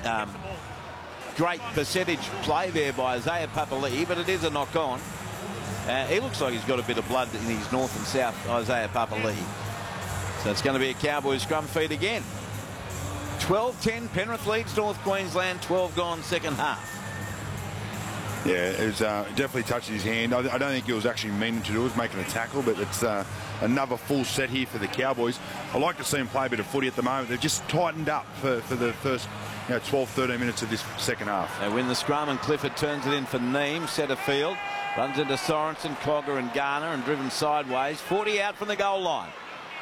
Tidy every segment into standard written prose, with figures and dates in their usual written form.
great percentage play there by Isaiah Papali'i, but it is a knock-on. He looks like he's got a bit of blood in his north and south, Isaiah Papali'i. So it's going to be a Cowboys scrum feed again. 12-10, Penrith leads North Queensland, 12 gone second half. Yeah, it was, definitely touched his hand. I don't think he was actually meaning to do it, was making a tackle, but it's another full set here for the Cowboys. I like to see them play a bit of footy at the moment. They've just tightened up for the first 12, 13 minutes of this second half. They win the scrum and Clifford turns it in for Neem, centre field. Runs into Sorensen, Cogger and Garner and driven sideways. 40 out from the goal line.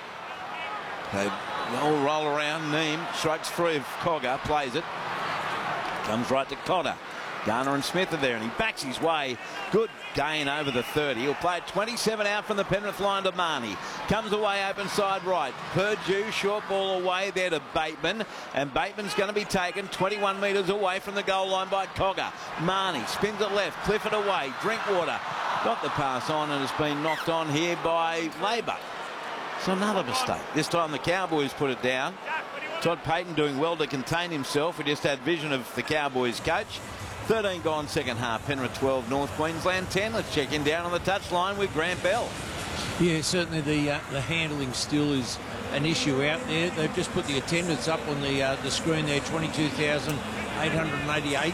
They all roll around. Neem strikes free of Cogger, plays it. Comes right to Cotter. Garner and Smith are there and he backs his way. Good gain over the 30. He'll play it 27 out from the Penrith line to Marnie. Comes away open side right. Purdue, short ball away there to Bateman. And Bateman's going to be taken 21 metres away from the goal line by Cogger. Marnie spins it left. Clifford away. Drinkwater got the pass on and has been knocked on here by Labour. So another mistake. This time the Cowboys put it down. Todd Payton doing well to contain himself. We just had vision of the Cowboys coach. 13 gone second half. Penrith 12, North Queensland 10. Let's check in down on the touchline with Grant Bell. Yeah, certainly the handling still is an issue out there. They've just put the attendance up on the screen there, 22,888.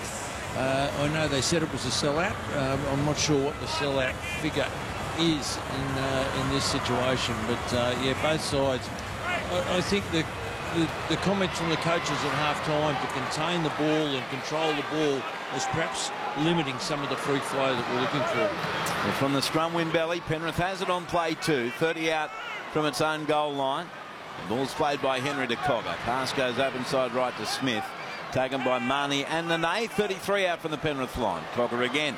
I know they said it was a sellout. I'm not sure what the sellout figure is in this situation, but yeah, both sides. I think the comments from the coaches at half-time to contain the ball and control the ball is perhaps limiting some of the free flow that we're looking for. Well, from the scrum win belly, Penrith has it on play too. 30 out from its own goal line. The ball's played by Henry to Cogger. Pass goes open side right to Smith. Taken by Marnie and Nene. 33 out from the Penrith line. Cogger again.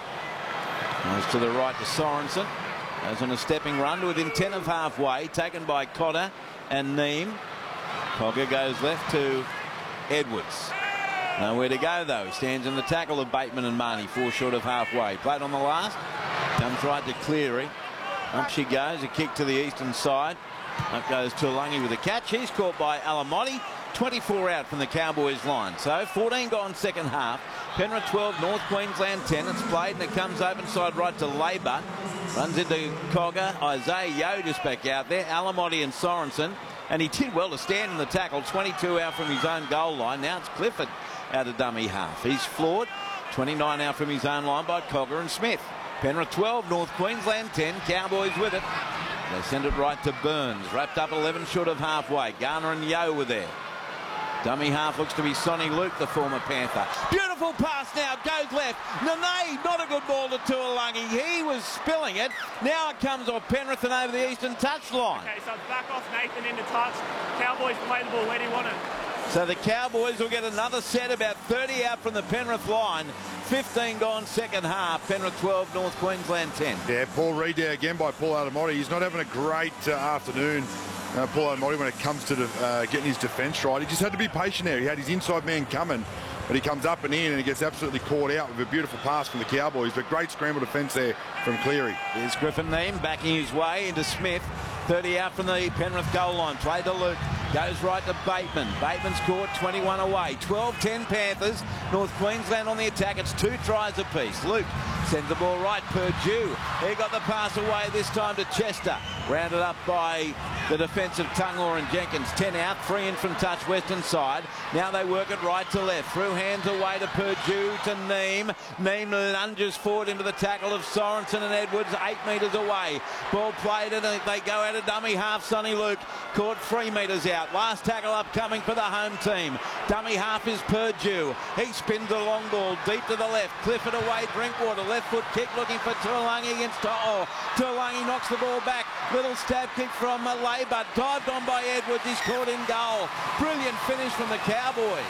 Goes to the right to Sorensen. Goes on a stepping run to within 10 of halfway. Taken by Cotter and Neem. Cogger goes left to Edwards. Nowhere to go though. He stands in the tackle of Bateman and Marnie. 4 short of halfway. Played on the last. Comes right to Cleary. Up she goes. A kick to the eastern side. Up goes Tuilagi with a catch. He's caught by Alamotti. 24 out from the Cowboys line. So 14 gone second half. Penrith 12, North Queensland 10. It's played and it comes open side right to Labour. Runs into Cogger. Isaiah Yeo just back out there. Alamotti and Sorensen. And he did well to stand in the tackle. 22 out from his own goal line. Now it's Clifford out of dummy half. He's floored. 29 out from his own line by Cogger and Smith. Penrith 12, North Queensland 10. Cowboys with it. They send it right to Burns. Wrapped up 11 short of halfway. Garner and Yeo were there. Dummy half looks to be Sonny Luke, the former Panther. Beautiful pass now, goes left. Nene, not a good ball to Tuilagi. He was spilling it. Now it comes off Penrith and over the eastern touchline. Okay, so it's back off Nathan into touch. Cowboys play the ball. Where do you want it? So the Cowboys will get another set, about 30 out from the Penrith line. 15 gone second half. Penrith 12, North Queensland 10. Yeah, Paul Reid there again by Paul Alamotti. He's not having a great afternoon. Paul Alamotti, when it comes to getting his defence right. He just had to be patient there. He had his inside man coming, but he comes up and in and he gets absolutely caught out with a beautiful pass from the Cowboys. But great scramble defence there from Cleary. Here's Griffin Neem backing his way into Smith. 30 out from the Penrith goal line. Play to Luke. Goes right to Bateman. Bateman's caught 21 away. 12-10 Panthers. North Queensland on the attack. It's 2 tries apiece. Luke sends the ball right. Purdue. He got the pass away this time to Chester. Rounded up by the defensive Tungor and Jenkins. 10 out. 3 in from touch western side. Now they work it right to left. Through hands away to Purdue to Neem. Neem lunges forward into the tackle of Sorensen and Edwards. 8 metres away. Ball played and they go out of dummy half. Sonny Luke caught 3 metres out. Last tackle upcoming for the home team. Dummy half is Purdue. He spins a long ball deep to the left. Clifford away. Drinkwater. Left foot kick looking for Tuilagi against To'o. Tuilagi knocks the ball back. Little stab kick from Labour. Dived on by Edwards. He's caught in goal. Brilliant finish from the Cowboys.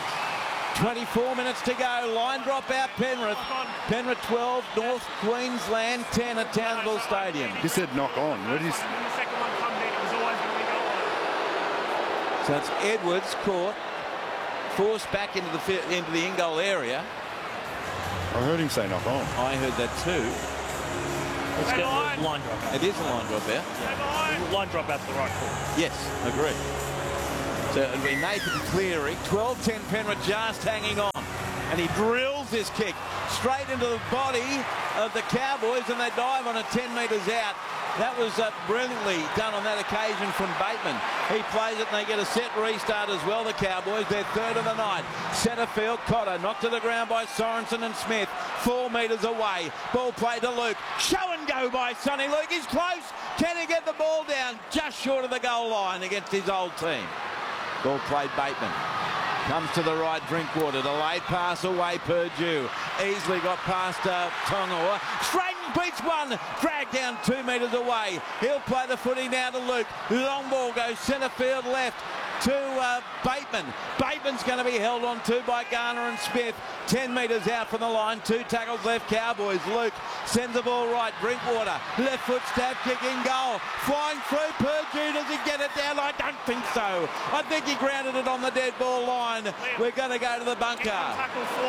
24 minutes to go. Line drop out Penrith. Penrith 12, North Queensland 10 at Townsville Stadium. He said knock on. What is... So it's Edwards caught, forced back into the in-goal area. I heard him say knock on. I heard that too. Let's get a line drop out. It is a line drop out. Line drop out to the right foot. Yes, agree. So it'll be Nathan Cleary. 12-10 Penrith just hanging on. and he drills this kick straight into the body of the Cowboys, and they dive on it 10 metres out. That was brilliantly done on that occasion from Bateman. He plays it and they get a set restart as well, the Cowboys. They're third of the night. Centre field, Cotter knocked to the ground by Sorensen and Smith. 4 metres away. Ball played to Luke. Show and go by Sonny Luke. He's close. Can he get the ball down? Just short of the goal line against his old team. Ball played Bateman. Comes to the right, Drinkwater. Delayed pass away, Purdue. Easily got past Tonga. Straight and beats one. Dragged down 2 metres away. He'll play the footy now to Luke. Long ball goes centre field left to Bateman. Bateman's going to be held on to by Garner and Smith. 10 metres out from the line. 2 tackles left, Cowboys. Luke sends the ball right. Drinkwater. Left foot stab kick in goal. Flying through Purdue. Does he get it down? I don't think so. I think he grounded it on the dead ball line. We're going to go to the bunker. Tackle 4.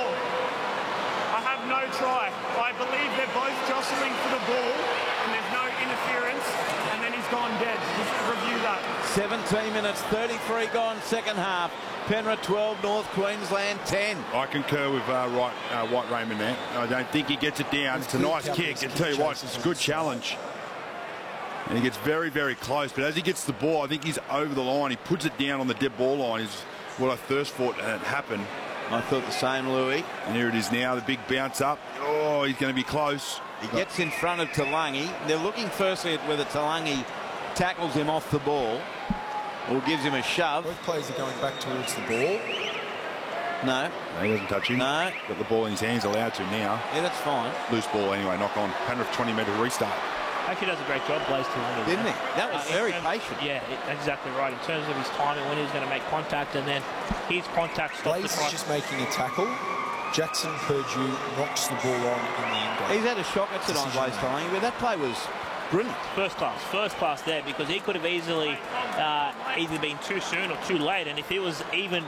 I have no try. I believe they're both jostling for the ball and there's no interference, and then he's gone dead. Just review that. 17 minutes, 33 gone, second half. Penrith 12, North Queensland 10. I concur with White Raymond there. I don't think he gets it down. It's a nice kick. I tell you what, it's a good challenge. And he gets very, very close. But as he gets the ball, I think he's over the line. He puts it down on the dead ball line. Is what I thirst for it happen. I thought the same, Louis. And here it is now, the big bounce up. Oh, he's going to be close. He gets in front of Talangi. They're looking firstly at whether Talangi tackles him off the ball or gives him a shove. Both players are going back towards the ball. No. No, he doesn't touch him. No. Got the ball in his hands, allowed to now. Yeah, that's fine. Loose ball anyway, knock on. Penrith 20-metre restart. Actually does a great job, Blaze, didn't he? That was very patient. Yeah, exactly right. In terms of his timing, when he was going to make contact, and then his contact stopped the Blaze try. is just making a tackle. Jackson Purdue knocks the ball on in the end. He's had a shock at tonight, Blaze Talangi, but that play was brilliant. First class there, because he could have easily either been too soon or too late, and if he was even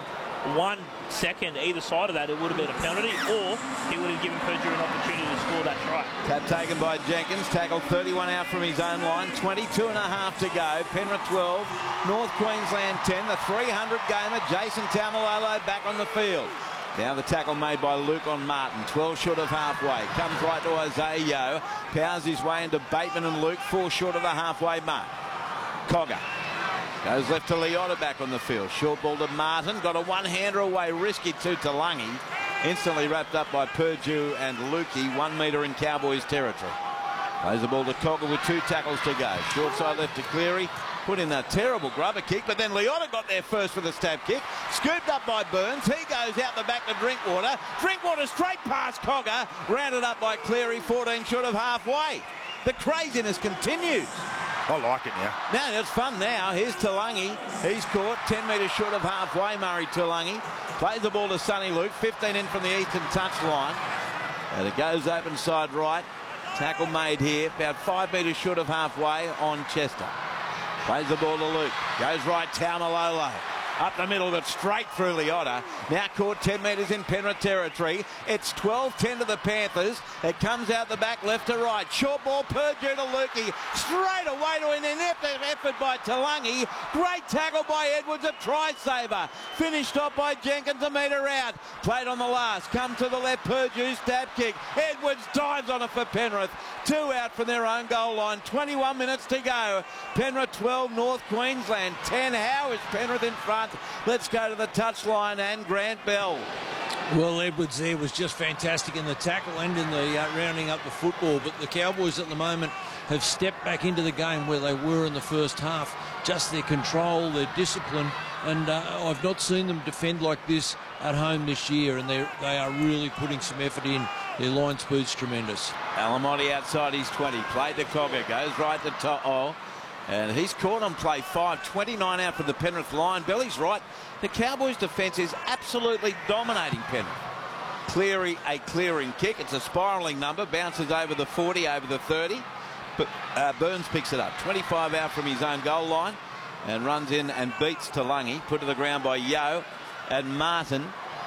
1 second either side of that, it would have been a penalty, or he would have given Purdue an opportunity to score that try. Tap taken by Jenkins, tackled 31 out from his own line, 22 and a half to go. Penrith 12, North Queensland 10, the 300 gamer, Jason Taumalolo back on the field. Now the tackle made by Luke on Martin, 12 short of halfway. Comes right to Isaiah Yeo, powers his way into Bateman and Luke, 4 short of the halfway mark. Cogger goes left to Leota back on the field. Short ball to Martin, got a one-hander away, risky to Talangi. Instantly wrapped up by Purdue and Lukey, 1 metre in Cowboys territory. Plays the ball to Cogger with 2 tackles to go. Short side left to Cleary. Put in that terrible grubber kick, but then Leota got there first with a stab kick. Scooped up by Burns. He goes out the back to Drinkwater. Drinkwater straight past Cogger. Rounded up by Cleary, 14 short of halfway. The craziness continues. I like it now. Now, it's fun now. Here's Talangi. He's caught 10 metres short of halfway, Murray Talangi. Plays the ball to Sonny Luke, 15 in from the eastern touchline. And it goes open side right. Tackle made here, about 5 metres short of halfway on Chester. Plays the ball to Luke. Goes right, Taumalolo. Up the middle, but straight through Leota. Now caught 10 metres in Penrith territory. It's 12-10 to the Panthers. It comes out the back left to right. Short ball, Purdue to Lukey. Straight away to an inept effort by Talangi. Great tackle by Edwards, a try-saver. Finished off by Jenkins, a metre out. Played on the last. Come to the left, Purdue stab kick. Edwards dives on it for Penrith. 2 out from their own goal line. 21 minutes to go. Penrith 12, North Queensland 10. How is Penrith in front? Let's go to the touchline and Grant Bell. Well, Edwards there was just fantastic in the tackle and in the rounding up the football, but the Cowboys at the moment have stepped back into the game where they were in the first half. Just their control, their discipline, and I've not seen them defend like this at home this year, and they are really putting some effort in. Their line speed's tremendous. Alamotti outside his 20. Played to Cogger. Goes right to To'o. And he's caught on play 5. 29 out for the Penrith line. Belly's right. The Cowboys' defence is absolutely dominating Penrith. Cleary, a clearing kick. It's a spiralling number. Bounces over the 40, over the 30. But Burns picks it up. 25 out from his own goal line. And runs in and beats Talangi. Put to the ground by Yeo and Martin.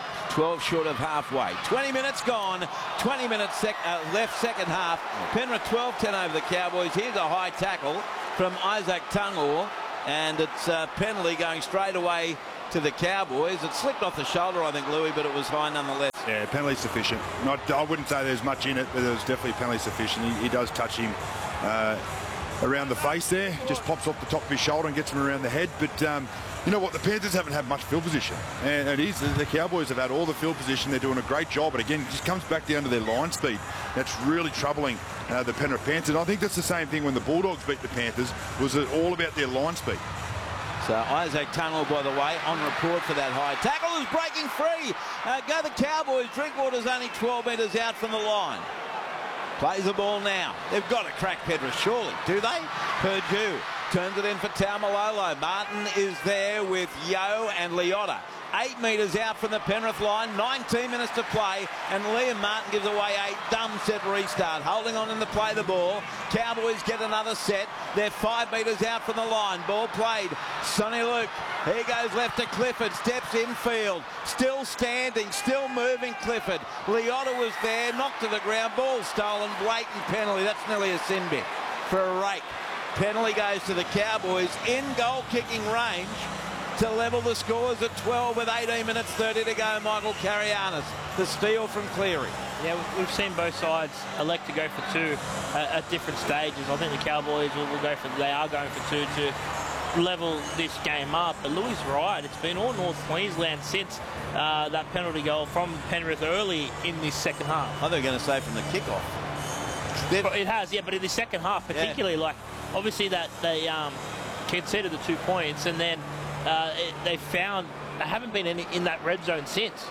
12 short of halfway. 20 minutes gone. 20 minutes left second half. Penrith 12-10 over the Cowboys. Here's a high tackle from Isaac Tungor. And it's a penalty going straight away to the Cowboys. It slipped off the shoulder, I think, Louis, but it was high nonetheless. Yeah, penalty sufficient. I wouldn't say there's much in it, but there's definitely penalty sufficient. He does touch him around the face there, just pops off the top of his shoulder and gets him around the head. But you know what? The Panthers haven't had much field position, and the Cowboys have had all the field position. They're doing a great job, but again, it just comes back down to their line speed. That's really troubling the Penrith Panthers. I think that's the same thing when the Bulldogs beat the Panthers. Was it all about their line speed? So Isaac Tunnell, by the way, on report for that high tackle, is breaking free. Go the Cowboys. Drinkwater's only 12 metres out from the line. Plays the ball now. They've got to crack Penrith, surely. Do they? Purdue turns it in for Taumalolo. Martin is there with Yeo and Leota. 8 metres out from the Penrith line. 19 minutes to play. And Liam Martin gives away a dumb set restart. Holding on in to play the ball. Cowboys get another set. They're 5 metres out from the line. Ball played. Sonny Luke. Here goes left to Clifford. Steps infield. Still standing. Still moving Clifford. Leota was there. Knocked to the ground. Ball stolen. Blatant penalty. That's nearly a sin bin for a rake. Penalty goes to the Cowboys in goal kicking range to level the scores at 12 with 18 minutes 30 to go. Michael Karayanis, the steal from Cleary. Yeah, we've seen both sides elect to go for two at different stages. I think the Cowboys they are going for two to level this game up. But Louis is right. It's been all North Queensland since that penalty goal from Penrith early in this second half. I thought they were going to say from the kickoff. It has, yeah, but in the second half particularly, like obviously that they conceded the 2 points and then they haven't been in that red zone since.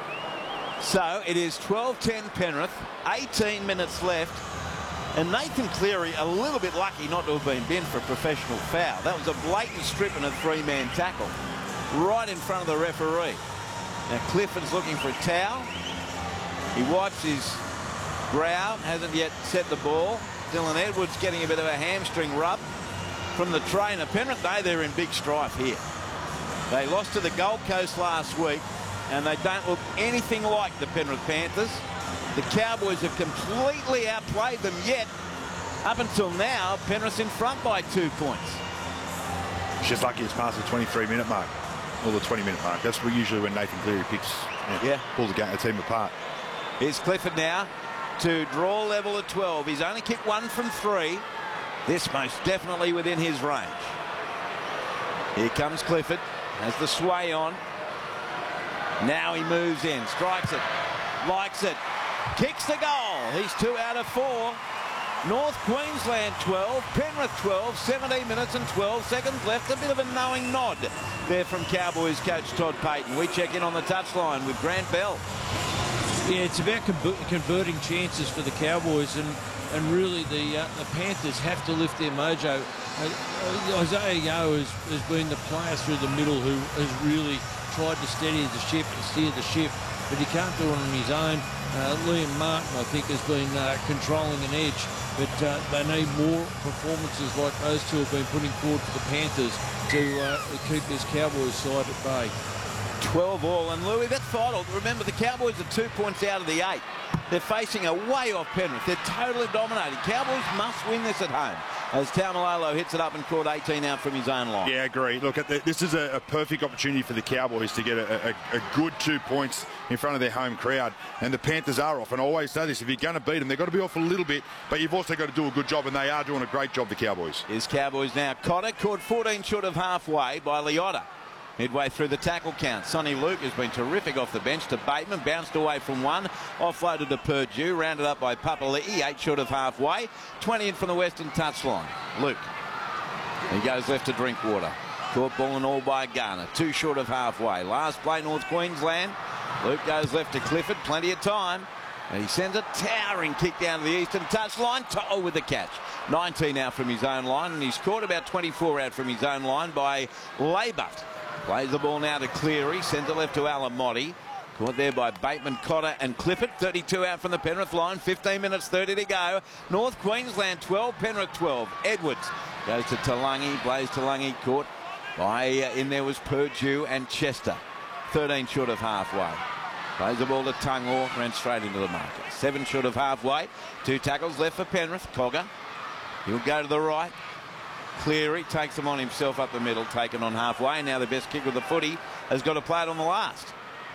So it is 12-10 Penrith, 18 minutes left, and Nathan Cleary a little bit lucky not to have been binned for a professional foul. That was a blatant strip and a 3-man tackle right in front of the referee. Now Clifford's looking for a towel. He wipes his brow, hasn't yet set the ball. Dylan Edwards getting a bit of a hamstring rub from the trainer. Penrith, they're in big strife here. They lost to the Gold Coast last week, and they don't look anything like the Penrith Panthers. The Cowboys have completely outplayed them, yet up until now, Penrith's in front by 2 points. It's just lucky it's past the 23-minute mark, or the 20-minute mark. That's usually when Nathan Cleary pulls the team apart. Here's Clifford now to draw level at 12. He's only kicked 1 from 3. This most definitely within his range. Here comes Clifford. Has the sway on. Now he moves in. Strikes it. Likes it. Kicks the goal. He's 2 out of 4. North Queensland 12. Penrith 12. 17 minutes and 12 seconds left. A bit of a knowing nod there from Cowboys coach Todd Payten. We check in on the touchline with Grant Bell. Yeah, it's about converting chances for the Cowboys, and really the Panthers have to lift their mojo. Isaiah Yeo has been the player through the middle who has really tried to steady the ship and steer the ship, but he can't do it on his own. Liam Martin, I think, has been controlling an edge, but they need more performances like those two have been putting forward for the Panthers to keep this Cowboys side at bay. 12 all, and Louis, that's vital. Remember, the Cowboys are 2 points out of the 8. They're facing a way off Penrith. They're totally dominating. Cowboys must win this at home, as Taumalolo hits it up and caught 18 out from his own line. Yeah, I agree. Look, this is a perfect opportunity for the Cowboys to get a good 2 points in front of their home crowd. And the Panthers are off. And I always say this, if you're going to beat them, they've got to be off a little bit, but you've also got to do a good job, and they are doing a great job, the Cowboys. Here's Cowboys now. Cotter caught 14 short of halfway by Leota. Midway through the tackle count, Sonny Luke has been terrific off the bench to Bateman, bounced away from one, offloaded to Purdue, rounded up by Papali'i, 8 short of halfway, 20 in from the western touchline. Luke, he goes left to Drinkwater, caught ball and all by Garner, 2 short of halfway. Last play, North Queensland. Luke goes left to Clifford, plenty of time, and he sends a towering kick down to the eastern touchline. To'o with the catch. 19 out from his own line, and he's caught about 24 out from his own line by Laybutt. Plays the ball now to Cleary, sends it left to Alamotti. Caught there by Bateman, Cotter and Clifford. 32 out from the Penrith line, 15 minutes 30 to go. North Queensland 12, Penrith 12. Edwards goes to Talangi, plays Talangi, caught by, in there was Purdue and Chester. 13 short of halfway. Plays the ball to Tungor, ran straight into the market. 7 short of halfway. 2 tackles left for Penrith. Cogger, he'll go to the right. Cleary takes them on himself up the middle, taken on halfway. Now the best kick with the footy has got to play it on the last.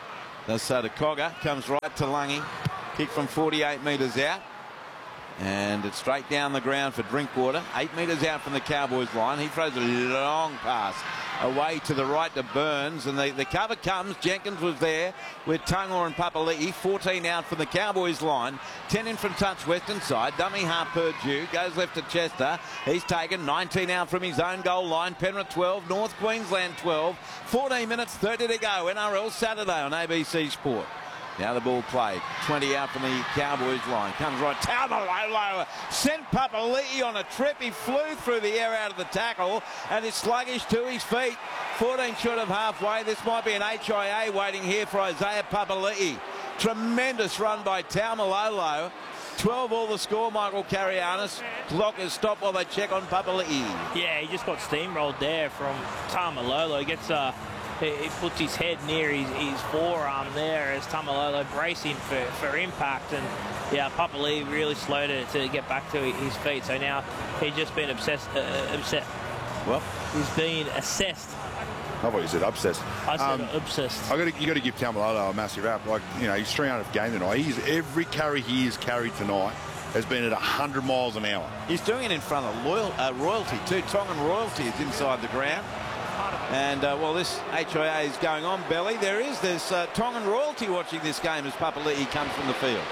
Does so to Cogger. Comes right to Lungy. Kick from 48 metres out. And it's straight down the ground for Drinkwater. 8 metres out from the Cowboys line. He throws a long pass away to the right to Burns. And the cover comes. Jenkins was there with Tungor and Papali'i. 14 out from the Cowboys line. 10 in from touch western side. Dummy half Purdue. Goes left to Chester. He's taken 19 out from his own goal line. Penrith 12. North Queensland 12. 14 minutes 30 to go. NRL Saturday on ABC Sport. Now the ball played. 20 out from the Cowboys line. Comes right. Taumalolo sent Papali'i on a trip. He flew through the air out of the tackle and is sluggish to his feet. 14 short of halfway. This might be an HIA waiting here for Isaiah Papali'i. Tremendous run by Taumalolo. 12 all the score, Michael Carianis. Clock is stopped while they check on Papali'i. Yeah, he just got steamrolled there from Taumalolo. He gets he puts his head near his forearm there as Taumalolo bracing for impact, and yeah, Papali'i really slowed it to get back to his feet. So now he's just been upset. Well, he's been assessed. I thought you said obsessed. I said obsessed. You got to give Taumalolo a massive rap. Like, you know, he's 300th game tonight. Every carry he has carried tonight has been at 100 miles an hour. He's doing it in front of Royalty too. Tongan Royalty is inside the ground. And while this HIA is going on, Belly, there's Tongan Royalty watching this game as Papali'i comes from the field.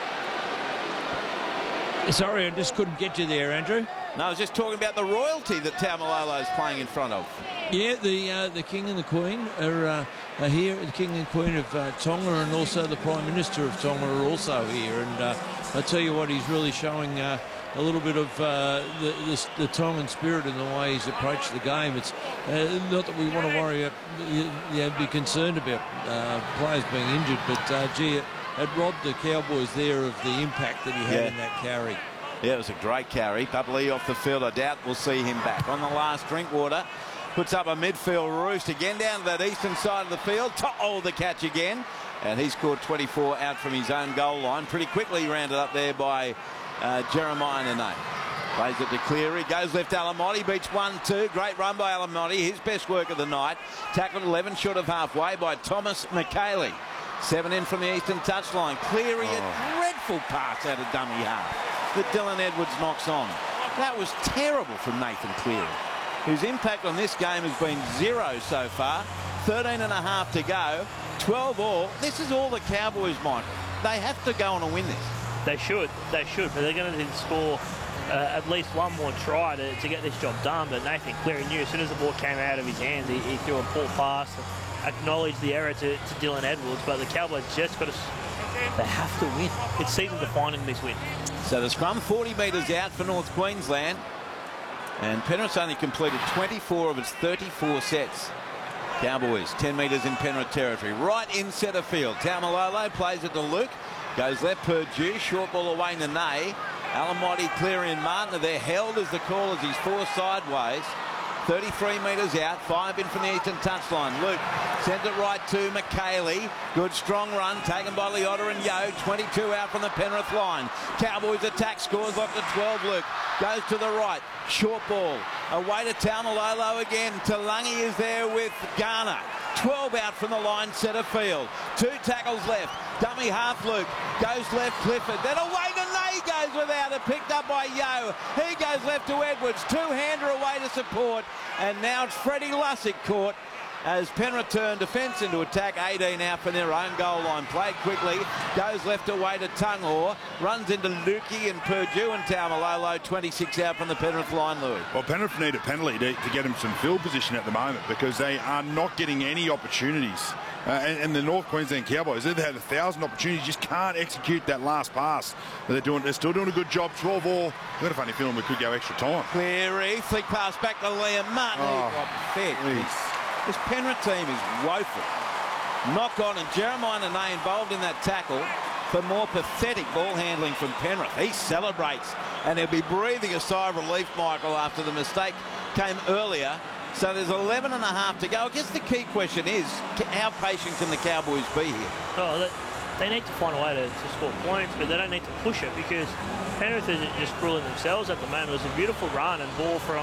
Sorry, I just couldn't get you there, Andrew. No, I was just talking about the royalty that Taumalolo is playing in front of. Yeah, the King and the Queen are here. The King and Queen of Tonga, and also the Prime Minister of Tonga are also here. And I tell you what, he's really showing a little bit of the Tongan spirit in the way he's approached the game. It's not that we want to worry, be concerned about players being injured, but gee, it robbed the Cowboys there of the impact that he had in that carry. Yeah, it was a great carry. Papali'i off the field. I doubt we'll see him back. On the last, Drinkwater puts up a midfield roost again down to that eastern side of the field. The catch again. And he scored 24 out from his own goal line. Pretty quickly rounded up there by Jeremiah Nene. Plays it to Cleary. Goes left Alamotti. Beats 1-2. Great run by Alamotti. His best work of the night. Tackled 11 short of halfway by Thomas McKaylee. 7 in from the eastern touchline. Cleary, a dreadful pass out of dummy half that Dylan Edwards knocks on. That was terrible from Nathan Cleary, whose impact on this game has been 0 so far. 13 and a half to go. 12 all. This is all the Cowboys, Mike. They have to go on and win this. They should, but they're going to need to score at least one more try to get this job done. But Nathan Cleary knew as soon as the ball came out of his hands, he threw a poor pass, acknowledged the error to Dylan Edwards. But the Cowboys just got to, they have to win. It's season defining, this win. So the scrum 40 metres out for North Queensland, and Penrith's only completed 24 of its 34 sets. Cowboys 10 metres in Penrith territory, right in centre field. Taumalolo plays it to Luke, goes left Purdue, short ball away Nene. Alamotti, Cleary and Martin are there, held as the call as he's forced sideways. 33 metres out, 5 in from the eastern touchline. Luke sends it right to McKaylee. Good strong run taken by Leota and Yeo. 22 out from the Penrith line. Cowboys attack, scores up to 12. Luke goes to the right. Short ball away to Taumalolo again. Talangi is there with Garner. 12 out from the line, centre field. 2 tackles left. Dummy half Luke. Goes left Clifford. Then away to Ney, goes without it. Picked up by Yeo. He goes left to Edwards. Two-hander away to support. And now it's Freddie Lussick caught as Penrith turn defence into attack. 18 out from their own goal line. Played quickly. Goes left away to Tungor. Runs into Lukey and Purdue and Taumalolo. 26 out from the Penrith line, Louis. Well, Penrith need a penalty to get him some field position at the moment because they are not getting any opportunities. And the North Queensland Cowboys, they've had 1,000 opportunities, just can't execute that last pass. They're still doing a good job. 12 all. I've got a funny feeling we could go extra time. Cleary, flick pass back to Liam Martin. This Penrith team is woeful. Knock on, and Jeremiah Nene involved in that tackle for more pathetic ball handling from Penrith. He celebrates, and he'll be breathing a sigh of relief, Michael, after the mistake came earlier. So there's 11 and a half to go. I guess the key question is, how patient can the Cowboys be here? Oh, they need to find a way to score points, but they don't need to push it because Penrith is just ruling themselves at the moment. It was a beautiful run and ball from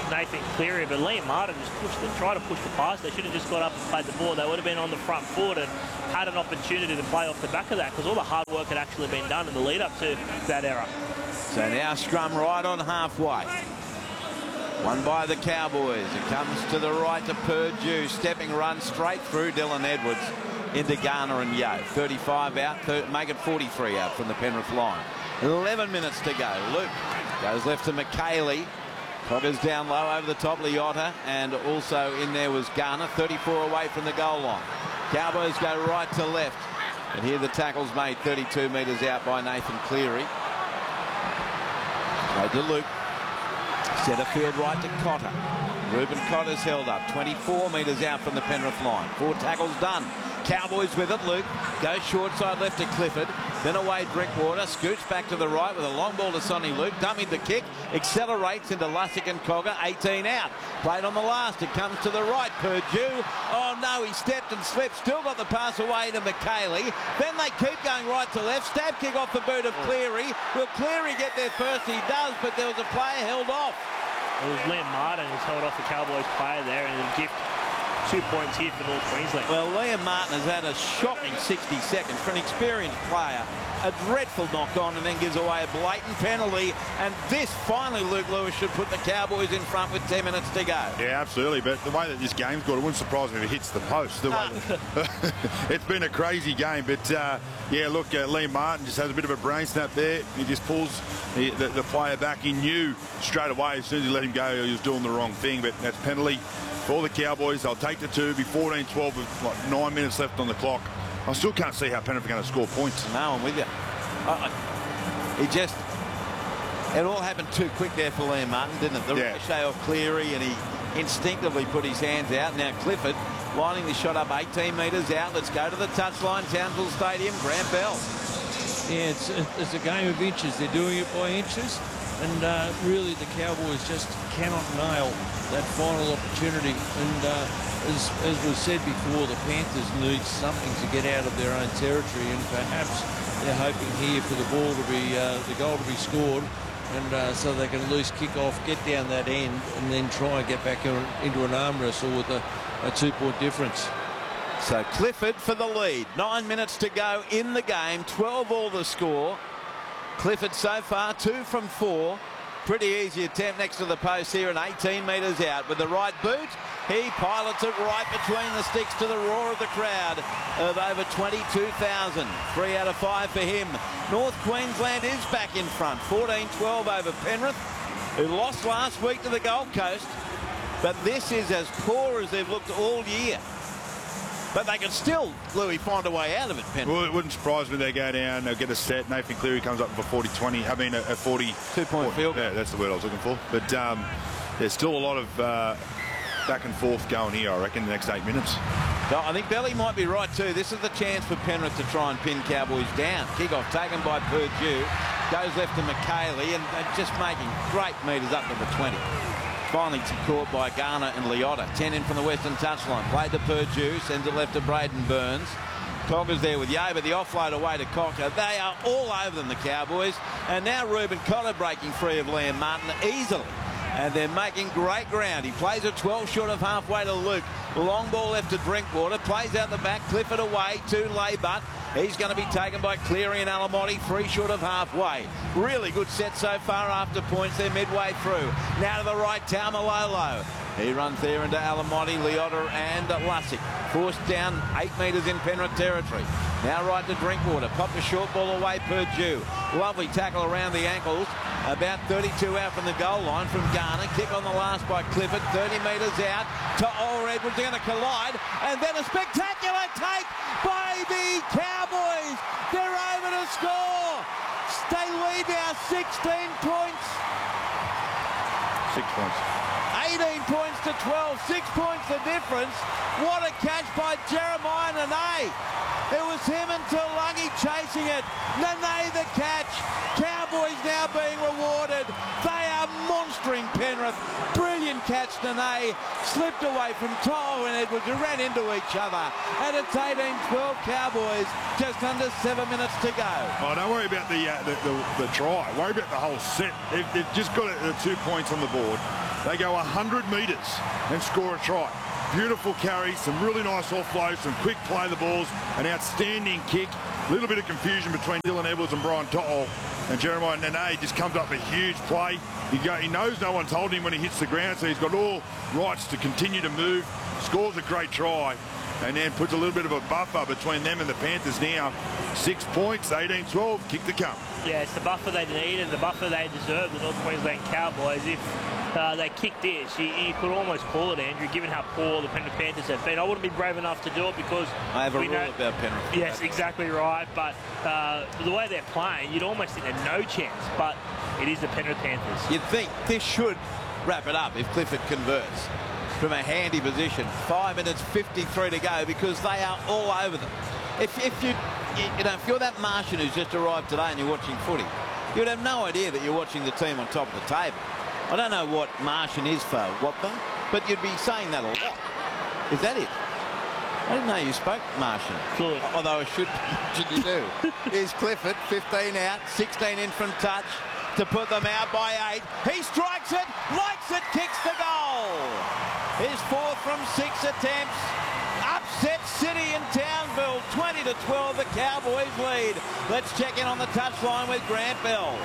Nathan Cleary, but Liam Martin just tried to push the pass. They should have just got up and played the ball. They would have been on the front foot and had an opportunity to play off the back of that, because all the hard work had actually been done in the lead up to that error. So now scrum right on halfway. Won by the Cowboys. It comes to the right to Purdue. Stepping run straight through Dylan Edwards into Garner and Yeo. 35 out, make it 43 out from the Penrith line. 11 minutes to go. Luke goes left to McKaylee. Coggers down low over the top, Leota, and also in there was Garner, 34 away from the goal line. Cowboys go right to left, and here the tackle's made 32 metres out by Nathan Cleary. Right to Luke. Centre field right to Cotter. Ruben Cotter's held up, 24 metres out from the Penrith line. 4 tackles done. Cowboys with it. Luke goes short side left to Clifford. Then away Drinkwater. Scoots back to the right with a long ball to Sonny Luke. Dummied the kick. Accelerates into Lussick and Cogger. 18 out. Played on the last. It comes to the right. Purdue. Oh no, he stepped and slipped. Still got the pass away to McKaylee. Then they keep going right to left. Stab kick off the boot of Cleary. Will Cleary get there first? He does, but there was a player held off. It was Liam Martin who's held off the Cowboys player there, and a gift 2 points here for North Queensland. Well, Liam Martin has had a shocking 60 seconds for an experienced player. A dreadful knock on, and then gives away a blatant penalty. And this, finally, Luke Lewis should put the Cowboys in front with 10 minutes to go. Yeah, absolutely. But the way that this game's gone, it wouldn't surprise me if it hits the post. The way that it's been a crazy game. But, yeah, look, Liam Martin just has a bit of a brain snap there. He just pulls the player back. He knew straight away as soon as he let him go he was doing the wrong thing. But that's penalty for the Cowboys. They'll take the 2, be 14-12 with like 9 minutes left on the clock. I still can't see how Penrith are going to score points. No, I'm with you. It all happened too quick there for Liam Martin, didn't it? The ricochet off Cleary, and he instinctively put his hands out. Now Clifford lining the shot up 18 metres out. Let's go to the touchline, Townsville Stadium. Grant Bell. Yeah, it's a game of inches. They're doing it by inches. And really, the Cowboys just cannot nail that final opportunity. And as was said before, the Panthers need something to get out of their own territory, and perhaps they're hoping here for the ball to be the goal to be scored, and so they can at least kick off, get down that end, and then try and get back into an arm wrestle with a 2-point difference. So Clifford for the lead. 9 minutes to go in the game. 12-all the score. Clifford so far 2 from 4. Pretty easy attempt next to the post here, and 18 metres out with the right boot. He pilots it right between the sticks to the roar of the crowd of over 22,000. 3 out of 5 for him. North Queensland is back in front. 14-12 over Penrith, who lost last week to the Gold Coast. But this is as poor as they've looked all year. But they can still, Louis, find a way out of it, Penrith. Well, it wouldn't surprise me they go down, they'll get a set. Nathan Cleary comes up for 40-20. I mean, a 40... 2-point field. Yeah, that's the word I was looking for. But there's still a lot of back and forth going here, I reckon, in the next 8 minutes. So I think Belly might be right too. This is the chance for Penrith to try and pin Cowboys down. Kick-off taken by Purdue. Goes left to McKaylee, and just making great metres up to the 20. Finally caught by Garner and Leota. 10 in from the western touchline. Played to Purdue, sends it left to Braden Burns. Cogger's there with Yeo, but the offload away to Cocker. They are all over them, the Cowboys. And now Ruben Cotter breaking free of Liam Martin easily. And they're making great ground. He plays a 12 short of halfway to Luke. Long ball left to Drinkwater. Plays out the back. Clifford away to Laybutt. He's going to be taken by Cleary and Alamotti. 3 short of halfway. Really good set so far after points. They're midway through. Now to the right, Taumalolo. He runs there into Alamotti, Leota and Lussick. Forced down 8 metres in Penrith territory. Now right to Drinkwater. Pop the short ball away, Purdue. Lovely tackle around the ankles. About 32 out from the goal line from Garner. Kick on the last by Clifford. 30 metres out to Oliver Edwards. They're going to collide. And then a spectacular take by the Cowboys. They're over to score. They lead now 16 points. 6 points. 18 points to 12. 6 points the difference. What a catch by Jeremiah Nene. It was him and Tulungi chasing it. Nene the catch. Cowboys now being rewarded. They are monstering Penrith. Brilliant catch, Nene. Slipped away from To'o and Edwards, who ran into each other. And it's 18-12 Cowboys. Just under 7 minutes to go. Oh, don't worry about the try. Worry about the whole set. They've just got the 2 points on the board. They go 100 metres and score a try. Beautiful carry, some really nice offloads, some quick play the balls, an outstanding kick. A little bit of confusion between Dylan Edwards and Brian To'o, and Jeremiah Nene just comes up a huge play. He knows no one's holding him when he hits the ground, so he's got all rights to continue to move. Scores a great try, and then puts a little bit of a buffer between them and the Panthers now. 6 points, 18-12, kick to come. Yeah, it's the buffer they need and the buffer they deserve, the North Queensland Cowboys. If they kicked this, you could almost call it, Andrew, given how poor the Penrith Panthers have been. I wouldn't be brave enough to do it because I have a rule about Penrith. Yes, exactly right. But the way they're playing, you'd almost think they're no chance. But it is the Penrith Panthers. You'd think this should wrap it up if Clifford converts from a handy position. 5 minutes 53 to go because they are all over them. If you're that Martian who's just arrived today and you're watching footy, you'd have no idea that you're watching the team on top of the table. I don't know what Martian is for Watford, but you'd be saying that a lot. Is that it? I didn't know you spoke Martian. Good. Although I should you do. Here's Clifford, 15 out, 16 in from touch to put them out by 8. He strikes it, likes it, kicks the goal. His fourth from 6 attempts. Upset City in Townsville, 20-12, the Cowboys lead. Let's check in on the touchline with Grant Bell.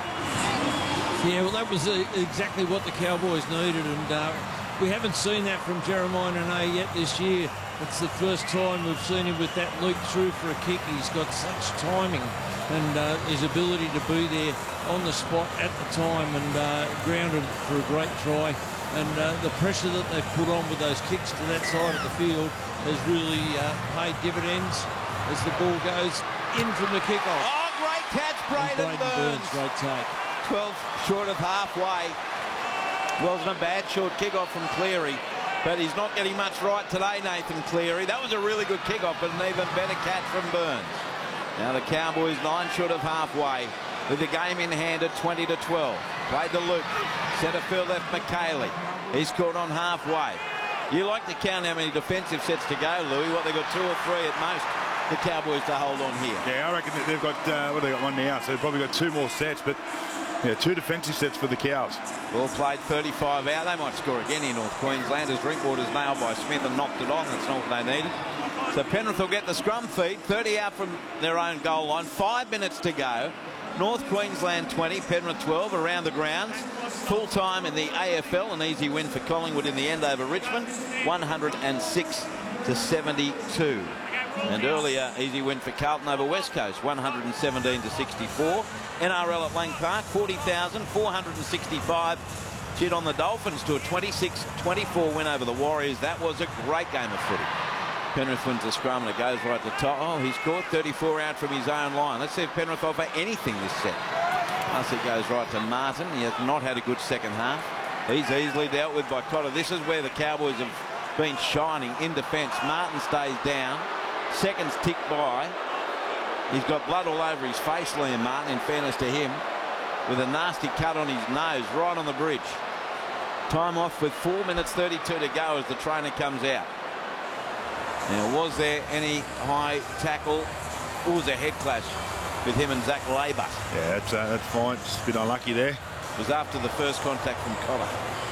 Yeah, well, that was exactly what the Cowboys needed, and we haven't seen that from Jeremiah Nene yet this year. It's the first time we've seen him with that leap through for a kick. He's got such timing and his ability to be there on the spot at the time and grounded for a great try. And the pressure that they've put on with those kicks to that side of the field has really paid dividends as the ball goes in from the kickoff. Oh, great catch, Braden Burns. Great take. 12 short of halfway. Wasn't a bad short kickoff from Cleary, but he's not getting much right today, Nathan Cleary. That was a really good kickoff, but an even better catch from Burns. Now the Cowboys 9 short of halfway with the game in hand at 20-12. Played to Luke. Centre field left McKaylee. He's caught on halfway. You like to count how many defensive sets to go, Louis. What, they've got 2 or 3 at most, the Cowboys to hold on here. Yeah, I reckon that they've got, they got 1 now, so they've probably got 2 more sets, but yeah, 2 defensive sets for the Cows. Well played, 35 out. They might score again in North Queensland as Drinkwater's nailed by Smith and knocked it on. That's not what they needed. So Penrith will get the scrum feed. 30 out from their own goal line. 5 minutes to go. North Queensland 20, Penrith 12 around the grounds. Full time in the AFL, an easy win for Collingwood in the end over Richmond, 106-72. And earlier, easy win for Carlton over West Coast, 117-64. NRL at Lang Park, 40,465. Cheered on the Dolphins to a 26-24 win over the Warriors. That was a great game of footy. Penrith wins the scrum and it goes right to the top. Oh, he's scored 34 out from his own line. Let's see if Penrith offer anything this set. Plus it goes right to Martin. He has not had a good second half. He's easily dealt with by Cotter. This is where the Cowboys have been shining in defence. Martin stays down. Seconds tick by. He's got blood all over his face, Liam Martin, in fairness to him, with a nasty cut on his nose right on the bridge. Time off with 4 minutes 32 to go as the trainer comes out. Now, was there any high tackle? It was a head clash with him and Zach Labour. Yeah, that's fine. Just a bit unlucky there. It was after the first contact from Cotter.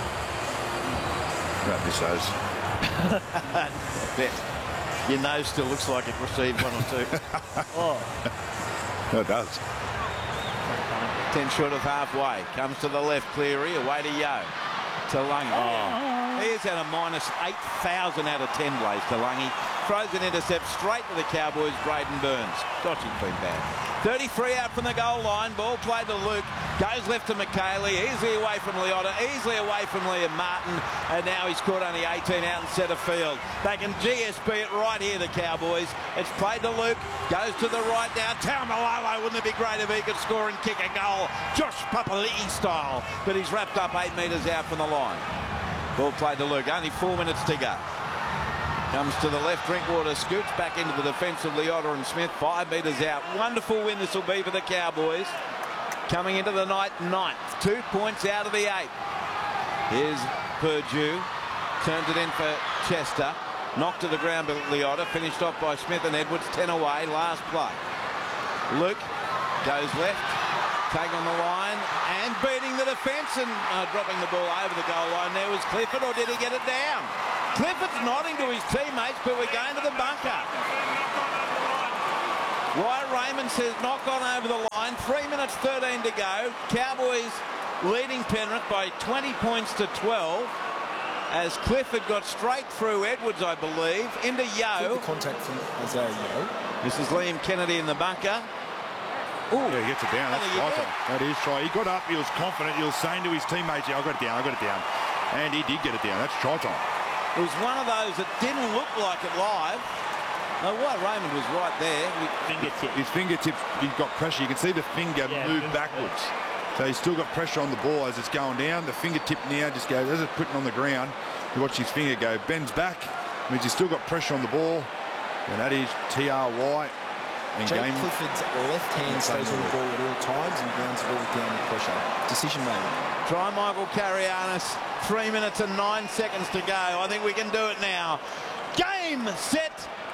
Don't miss those. I bet. Your nose still looks like it received 1 or 2. Oh. No, it does. 10 short of halfway. Comes to the left, Cleary. Away to Yo. To Lungy. Oh. Here's at a minus 8,000 out of 10, Blaze to Lungy. Throws an intercept straight to the Cowboys, Braden Burns. Gosh, he's been bad. 33 out from the goal line. Ball played to Luke. Goes left to McKaylee. Easily away from Leota. Easily away from Liam Martin. And now he's caught only 18 out in centre field. They can GSP it right here, the Cowboys. It's played to Luke. Goes to the right now. Taumalolo. Wouldn't it be great if he could score and kick a goal? Josh Papali'i style. But he's wrapped up 8 metres out from the line. Ball played to Luke. Only 4 minutes to go. Comes to the left, Drinkwater scoots back into the defence of Leota and Smith. 5 metres out. Wonderful win this will be for the Cowboys. Coming into the night, 9th. 2 points out of the 8. Here's Purdue. Turns it in for Chester. Knocked to the ground by Leota. Finished off by Smith and Edwards. 10 away. Last play. Luke goes left. Tag on the line and beating the defence and dropping the ball over the goal line. There was Clifford, or did he get it down? Clifford's nodding to his teammates, but we're going to the bunker. Wyatt Raymond says not gone over the line. 3 minutes 13 to go. Cowboys leading Penrith by 20 points to 12. As Clifford got straight through Edwards, I believe, into Yeo. Good contact from Isaiah Yeo. This is Liam Kennedy in the bunker. Ooh. Yeah, he gets it down. That's right. That is try. He got up. He was confident. He was saying to his teammates, yeah, I got it down. I got it down. And he did get it down. That's try time. It was one of those that didn't look like it live. No, Wyatt Raymond was right there. His fingertips, he's got pressure. You can see the finger move backwards. So he's still got pressure on the ball as it's going down. The fingertip now just goes, as it's putting on the ground, you watch his finger go, bends back. Means he's still got pressure on the ball. And that is TRY. Jake Clifford's left hand stays on the ball at all times and grounds the ball down with pressure. Decision made. Try Michael Karianis. 3 minutes and 9 seconds to go. I think we can do it now. Game, set,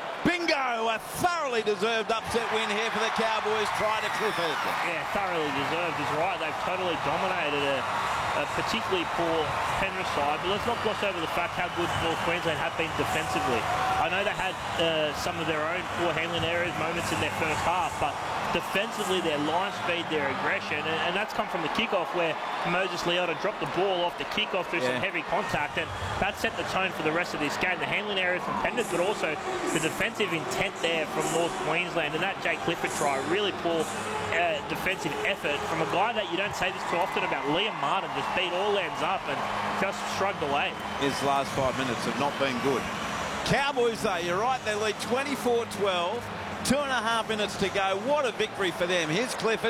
bingo. A thoroughly deserved upset win here for the Cowboys. Try to Clifford. Yeah, thoroughly deserved is right. They've totally dominated a particularly poor Penrith side, but let's not gloss over the fact how good North Queensland have been defensively. I know they had some of their own poor handling areas moments in their first half, but defensively their line speed, their aggression, and that's come from the kickoff where Moses Leota dropped the ball off the kickoff through some heavy contact, and that set the tone for the rest of this game. The handling areas from Penrith, but also the defensive intent there from North Queensland, and that Jake Clifford try, really poor defensive effort from a guy that you don't say this too often about. Liam Martin just beat all ends up and just shrugged away. His last 5 minutes have not been good. Cowboys, though, you're right, they lead 24-12. 2.5 minutes to go. What a victory for them. Here's Clifford,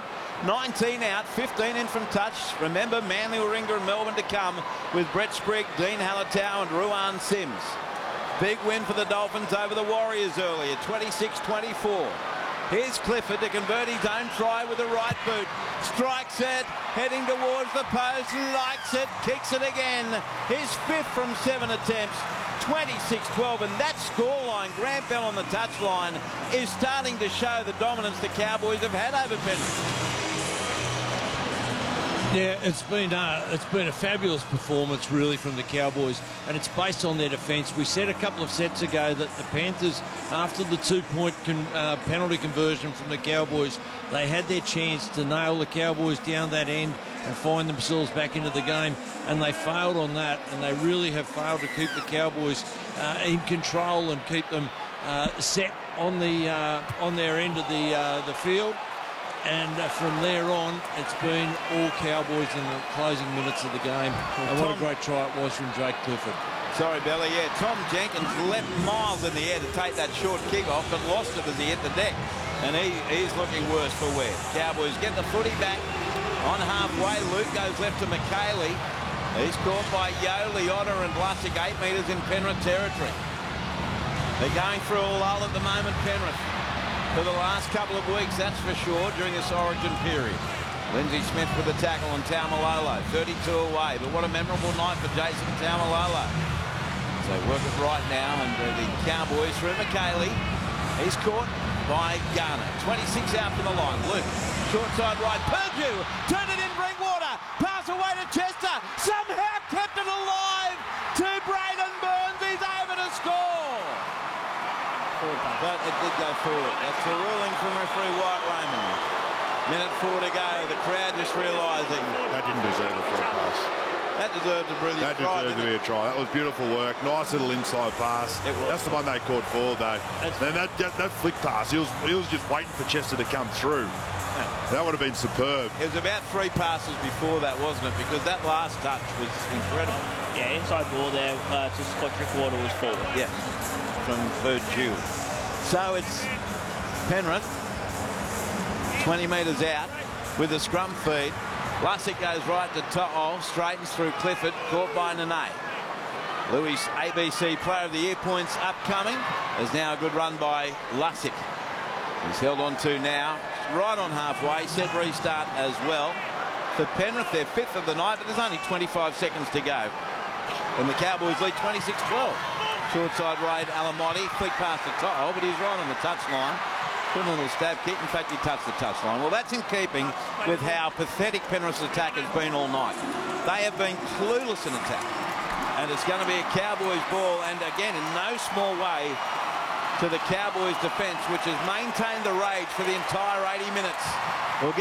19 out, 15 in from touch. Remember, Manly, Warringah and Melbourne to come with Brett Sprigg, Dean Hallertau and Ruan Sims. Big win for the Dolphins over the Warriors earlier, 26-24. Here's Clifford to convert his own try with the right boot. Strikes it, heading towards the post, likes it, kicks it again. His fifth from 7 attempts, 26-12, and that scoreline, Grant Bell on the touchline, is starting to show the dominance the Cowboys have had over Penrith. Yeah, it's been a fabulous performance, really, from the Cowboys, and it's based on their defence. We said a couple of sets ago that the Panthers, after the 2-point penalty conversion from the Cowboys, they had their chance to nail the Cowboys down that end and find themselves back into the game, and they failed on that, and they really have failed to keep the Cowboys in control and keep them set on their end of the field. And from there on, it's been all Cowboys in the closing minutes of the game. And what a great try it was from Jake Clifford. Sorry, Belly. Yeah, Tom Jenkins leapt miles in the air to take that short kick off, but lost it as he hit the deck. And he's looking worse for wear. Cowboys get the footy back on halfway. Luke goes left to McKaylee. He's caught by Yeo, Leota and Vlasic, 8 metres in Penrith territory. They're going through a lull at the moment, Penrith. For the last couple of weeks, that's for sure, during this origin period. Lindsay Smith with the tackle on Taumalolo, 32 away. But what a memorable night for Jason Taumalolo. So work it right now, and the Cowboys through McKaylee. He's caught by Garner. 26 out from the line. Luke, short side right. Purdue, turn it in, Drinkwater. Pass away to Chester. Somehow kept it alive to Braden Burns. He's over to score. But it did go forward. That's a ruling from referee Wyatt Raymond. Minute 4 to go. The crowd just realising that didn't deserve a free pass. That deserved a brilliant try. That deserved to be a try. That was beautiful work. Nice little inside pass. That's the one they caught forward, though. Then that flick pass, he was just waiting for Chester to come through. That would have been superb. It was about 3 passes before that, wasn't it? Because that last touch was incredible. Yeah, inside ball there to Scott Drinkwater was forward. Yeah, from Purdue. So it's Penrith, 20 metres out with a scrum feed. Lussick goes right to To'o, straightens through Clifford, caught by Nene. Louis ABC Player of the Year points upcoming. There's now a good run by Lussick. He's held on to now, right on halfway, set restart as well. For Penrith, they're 5th of the night, but there's only 25 seconds to go. And the Cowboys lead 26-12. Short side raid, Alamotti, flick past to To'o, but he's right on the touchline. Good little stab kick. In fact, he touched the touchline. Well, that's in keeping with how pathetic Penrith's attack has been all night. They have been clueless in attack. And it's going to be a Cowboys ball. And again, in no small way to the Cowboys defence, which has maintained the rage for the entire 80 minutes. We'll